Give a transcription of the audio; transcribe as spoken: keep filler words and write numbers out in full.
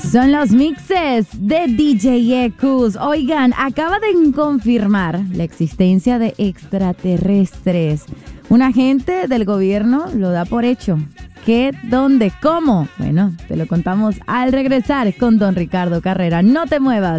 Son los mixes de D J Ekus. Oigan, acaba de confirmar la existencia de extraterrestres. Un agente del gobierno lo da por hecho. ¿Qué? ¿Dónde? ¿Cómo? Bueno, te lo contamos al regresar con Don Ricardo Carrera. No te muevas.